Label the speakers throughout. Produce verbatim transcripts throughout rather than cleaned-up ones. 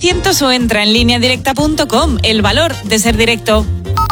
Speaker 1: novecientos o entra en línea directa punto com. El valor de ser directo.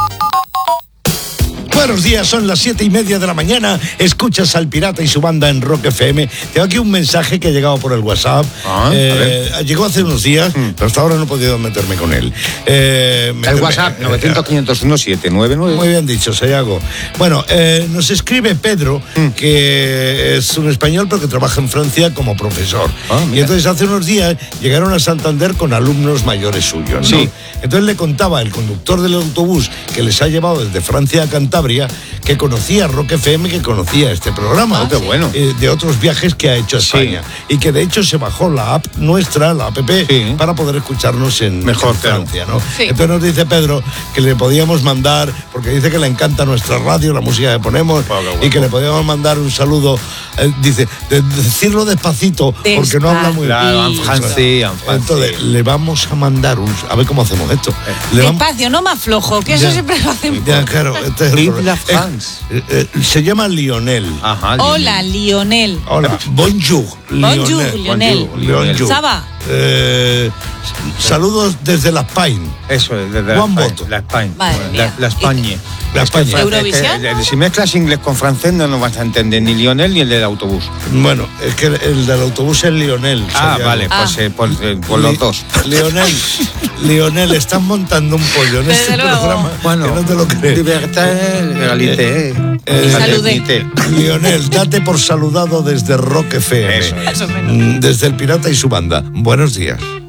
Speaker 2: Buenos días, son las siete y media de la mañana. Escuchas al Pirata y su banda en Rock F M. Tengo aquí un mensaje que ha llegado por el WhatsApp.
Speaker 3: Ah,
Speaker 2: eh, llegó hace unos días, mm. pero hasta ahora no he podido meterme con él. Eh,
Speaker 3: el WhatsApp, novecientos, quinientos uno, setecientos noventa y nueve.
Speaker 2: Muy bien dicho, Sayago. Bueno, eh, nos escribe Pedro, mm. que es un español, pero que trabaja en Francia como profesor. Ah, y entonces hace unos días llegaron a Santander con alumnos mayores suyos, ¿no?
Speaker 3: Sí.
Speaker 2: Entonces le contaba el conductor del autobús que les ha llevado desde Francia a Cantabria, que conocía Rock F M, que conocía este programa.
Speaker 3: Ah, qué bueno.
Speaker 2: Eh, de otros viajes que ha hecho a España. Sí. Y que de hecho se bajó la app nuestra, la app, sí. para poder escucharnos en,
Speaker 3: Mejor,
Speaker 2: en Francia, ¿no?
Speaker 1: Sí.
Speaker 2: Entonces nos dice Pedro que le podíamos mandar, porque dice que le encanta nuestra radio, la música que ponemos, oh, bueno. y que le podíamos mandar un saludo, eh, dice, de, de decirlo despacito, despacito, porque no habla muy
Speaker 3: bien.
Speaker 2: Claro, entonces le vamos a mandar un... A ver cómo hacemos esto. Le
Speaker 1: Despacio, vamos, no más flojo, que eso ya, siempre lo hacemos.
Speaker 2: Ya, claro. Este es el la France. Eh, eh, se llama Lionel.
Speaker 1: Ajá, Hola, Lionel.
Speaker 2: Hola, bonjour, Lionel.
Speaker 1: Bonjour, Lionel.
Speaker 2: Bonjour.
Speaker 1: Saba.
Speaker 2: Eh, saludos desde la España.
Speaker 3: Eso es, desde
Speaker 2: Juan
Speaker 3: la
Speaker 2: Boto.
Speaker 3: La España.
Speaker 1: La,
Speaker 3: la España.
Speaker 2: La España.
Speaker 1: ¿Eurovisión?
Speaker 3: Que, que, si mezclas inglés con francés no nos vas a entender ni Lionel ni el del autobús.
Speaker 2: Bueno, es que el del autobús es Lionel.
Speaker 3: Ah, vale, ah. pues eh, por, eh, por los dos.
Speaker 2: Lionel, Lionel, están montando un pollo en
Speaker 1: Desde
Speaker 2: este
Speaker 1: luego.
Speaker 2: programa.
Speaker 3: Bueno,
Speaker 2: que no te lo crees.
Speaker 3: Libertad, legalité.
Speaker 2: Eh, eh,
Speaker 1: Saludé.
Speaker 2: Lionel, date por saludado desde Rock F M.
Speaker 3: Eso,
Speaker 1: eso.
Speaker 2: Desde el Pirata y su banda. Buenos días.